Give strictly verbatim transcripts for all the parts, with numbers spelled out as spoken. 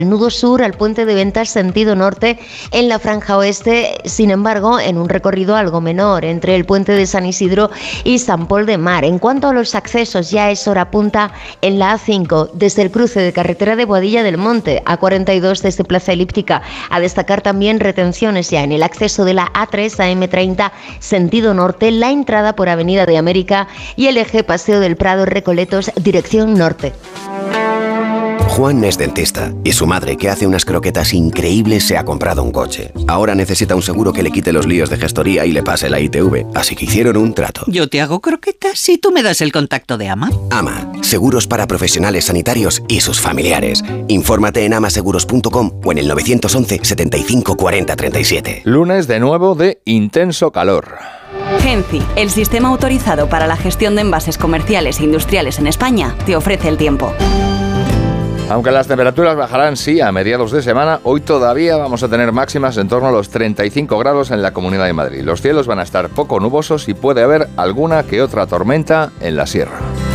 el nudo sur al puente de ventas sentido norte en la franja oeste, sin embargo, en un recorrido algo menor entre el puente de San Isidro y San Pol de Mar. En cuanto a los accesos, ya es hora punta en la A cinco, desde el cruce de carretera de Boadilla del Monte, A cuarenta y dos desde Plaza Elíptica. A destacar también retenciones ya en el acceso de la A tres a eme treinta sentido norte, la entrada por Avenida de América y el eje Paseo del Prado Recoletos dirección norte. Juan es dentista y su madre, que hace unas croquetas increíbles, se ha comprado un coche. Ahora necesita un seguro que le quite los líos de gestoría y le pase la I T V, así que hicieron un trato. Yo te hago croquetas y tú me das el contacto de Ama. Ama, seguros para profesionales sanitarios y sus familiares. Infórmate en amaseguros punto com o en el nueve once, setenta y cinco, cuarenta, treinta y siete. Lunes de nuevo de intenso calor. Genci, el sistema autorizado para la gestión de envases comerciales e industriales en España, te ofrece el tiempo. Aunque las temperaturas bajarán, sí, a mediados de semana, hoy todavía vamos a tener máximas en torno a los treinta y cinco grados en la Comunidad de Madrid. Los cielos van a estar poco nubosos y puede haber alguna que otra tormenta en la sierra.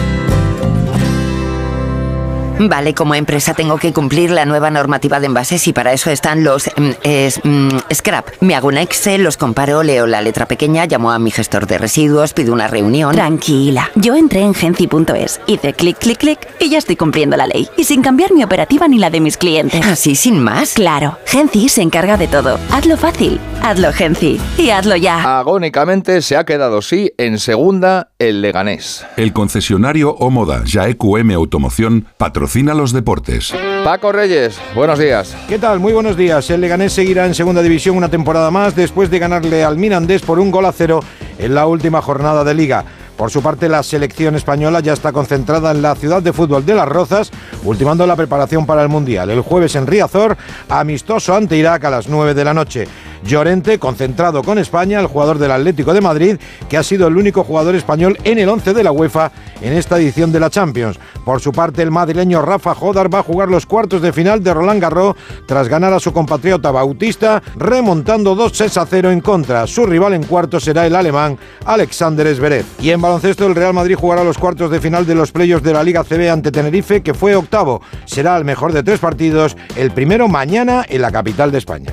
Vale, como empresa tengo que cumplir la nueva normativa de envases y para eso están los mm, es, mm, scrap. Me hago un Excel, los comparo, leo la letra pequeña, llamo a mi gestor de residuos, pido una reunión. Tranquila, yo entré en genci punto es, hice clic, clic, clic y ya estoy cumpliendo la ley. Y sin cambiar mi operativa ni la de mis clientes. ¿Así sin más? Claro, Genci se encarga de todo. Hazlo fácil, hazlo Genci y hazlo ya. Agónicamente se ha quedado sí en segunda el Leganés. El concesionario Omoda Jaecu M Automoción patrocina los deportes. Paco Reyes, buenos días. ¿Qué tal? Muy buenos días. El Leganés seguirá en segunda división una temporada más después de ganarle al Mirandés por un gol a cero en la última jornada de Liga. Por su parte, la selección española ya está concentrada en la ciudad de fútbol de Las Rozas, ultimando la preparación para el Mundial. El jueves en Riazor, amistoso ante Irak a las nueve de la noche. Llorente, concentrado con España, el jugador del Atlético de Madrid, que ha sido el único jugador español en el once de la UEFA en esta edición de la Champions. Por su parte, el madrileño Rafa Jodar va a jugar los cuartos de final de Roland Garros tras ganar a su compatriota Bautista, remontando dos sets a cero en contra. Su rival en cuartos será el alemán Alexander Zverev. Y en baloncesto, el Real Madrid jugará los cuartos de final de los playoffs de la Liga C B ante Tenerife, que fue octavo. Será el mejor de tres partidos, el primero mañana en la capital de España.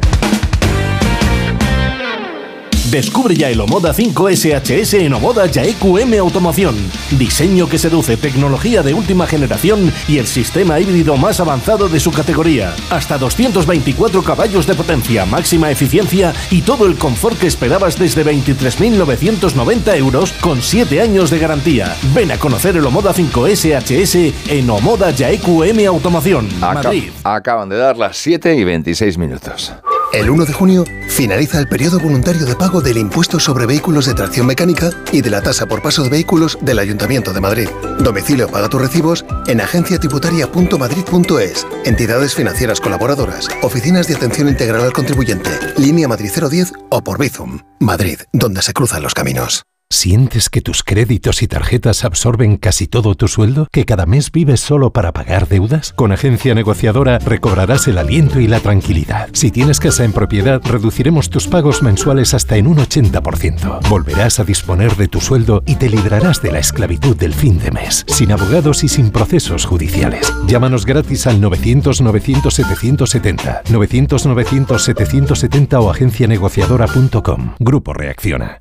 Descubre ya el Omoda cinco S H S en Omoda Jaecu M Automoción. Diseño que seduce, tecnología de última generación y el sistema híbrido más avanzado de su categoría. Hasta doscientos veinticuatro caballos de potencia, máxima eficiencia y todo el confort que esperabas desde veintitrés mil novecientos noventa euros con siete años de garantía. Ven a conocer el Omoda cinco S H S en Omoda Jaecu M Automoción, Madrid. Acab- acaban de dar las siete y veintiséis minutos. El uno de junio finaliza el periodo voluntario de pago del impuesto sobre vehículos de tracción mecánica y de la tasa por paso de vehículos del Ayuntamiento de Madrid. Domicilio paga tus recibos en agencia tributaria punto madrid punto es, entidades financieras colaboradoras, oficinas de atención integral al contribuyente, línea Madrid cero diez o por Bizum. Madrid, donde se cruzan los caminos. ¿Sientes que tus créditos y tarjetas absorben casi todo tu sueldo? ¿Que cada mes vives solo para pagar deudas? Con Agencia Negociadora recobrarás el aliento y la tranquilidad. Si tienes casa en propiedad, reduciremos tus pagos mensuales hasta en un ochenta por ciento. Volverás a disponer de tu sueldo y te librarás de la esclavitud del fin de mes, sin abogados y sin procesos judiciales. Llámanos gratis al novecientos novecientos setecientos setenta, novecientos novecientos setecientos setenta o agencia negociadora punto com. Grupo Reacciona.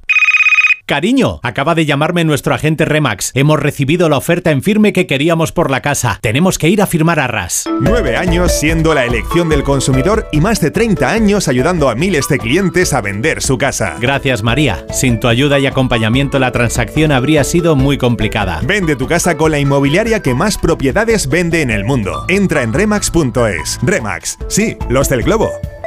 Cariño, acaba de llamarme nuestro agente Remax. Hemos recibido la oferta en firme que queríamos por la casa. Tenemos que ir a firmar arras. Nueve años siendo la elección del consumidor y más de treinta años ayudando a miles de clientes a vender su casa. Gracias, María. Sin tu ayuda y acompañamiento la transacción habría sido muy complicada. Vende tu casa con la inmobiliaria que más propiedades vende en el mundo. Entra en remax punto es. Remax, sí, los del globo.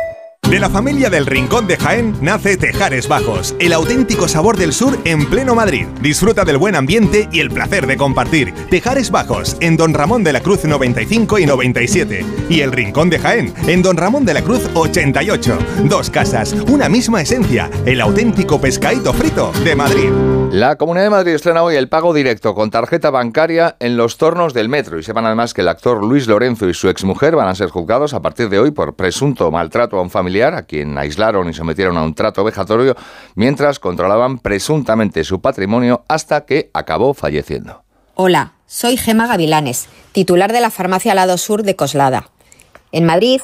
De la familia del Rincón de Jaén nace Tejares Bajos, el auténtico sabor del sur en pleno Madrid. Disfruta del buen ambiente y el placer de compartir. Tejares Bajos, en Don Ramón de la Cruz noventa y cinco y noventa y siete. Y el Rincón de Jaén, en Don Ramón de la Cruz ochenta y ocho. Dos casas, una misma esencia, el auténtico pescadito frito de Madrid. La Comunidad de Madrid estrena hoy el pago directo con tarjeta bancaria en los tornos del metro. Y sepan además que el actor Luis Lorenzo y su exmujer van a ser juzgados a partir de hoy por presunto maltrato a un familiar a quien aislaron y sometieron a un trato vejatorio mientras controlaban presuntamente su patrimonio hasta que acabó falleciendo. Hola, soy Gema Gavilanes, titular de la farmacia Lado Sur de Coslada. En Madrid,